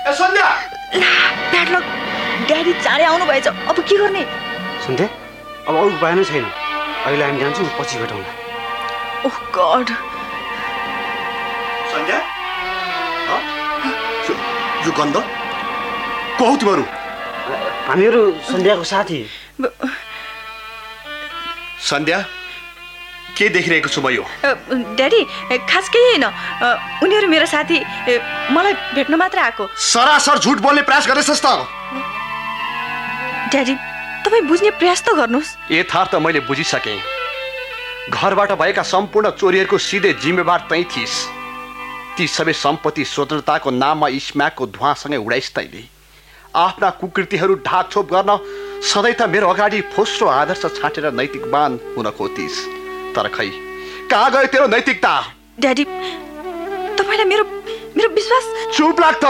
ए सन्ध्या bad lock daddy चाँडै आउनु भएछ अब के गर्ने सन्ध्या अब अरू उपाय नै छैन अहिले हामी जान्छौँ पछि भेटौँला ओह गॉड सन्ध्या यो गन्ध को हौ तिमीहरू हामीहरू सन्ध्याको साथी सन्ध्या के देखिरहेको छु म यो ड्याडी खास केही होइन उनीहरू मेरो साथी मलाई भेट्न मात्र आएको सरासर झुट बोल्ने प्रयास गरेछस् त ड्याडी तपाईँ बुझ्ने प्रयास त गर्नुहोस् यथार्थ मैले बुझिसकेँ घरबाट भएका सम्पूर्ण चोरीहरूको सिधै जिम्मेवार तै थिइस् ती सबै सम्पत्ति स्वतन्त्रताको नाममा स्म्याकको धुवासँगै उडाइस् तैँले आफ्ना कुकृतिहरू ढाकछोप गर्न सधैँ त मेरो अगाडि फोस्रो आदर्श छाटेर नैतिकवान हुन खोजिस् तर खै कहाँ गयो तेरो नैतिकता ड्याडी तपाईँलाई मेरो विश्वास चुप लाग्छ